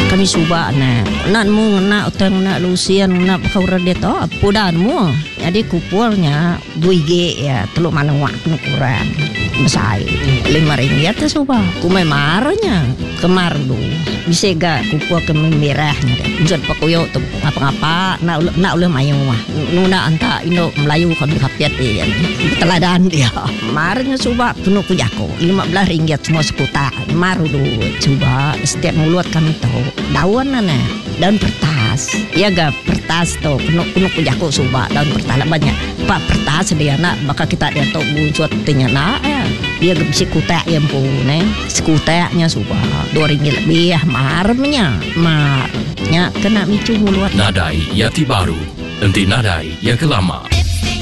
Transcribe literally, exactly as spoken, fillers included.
kami suba na nak mu nak utang nak lusian nak kau rada to pudan mu jadi kupulnya dua G ya teluk mana wak kurang besar lima ringgit tu suba kumai marnya kemar du bisa gak kupul ke merahnya deh jod pakuyo tu apa-apa nak nak uleh mayu mah nuna anta Indo Melayu kan kapiat dia teladan dia marnya suba penuh kujako lima belas ringgit semua sekuta maru du coba setiap mulut kami tahu daun nana daun pertas ya gak pertas tuh penuh penuh kujako suba daun pertas banyak pak pertas dia nak bakal kita dia tahu buat tinya nak ya dia gak bisa kutek yang pun sekuteknya suba dua ringgit lebih ya marnya marnya kena micu mulut Nadai Yati Baru Nanti Nadai yang kelama.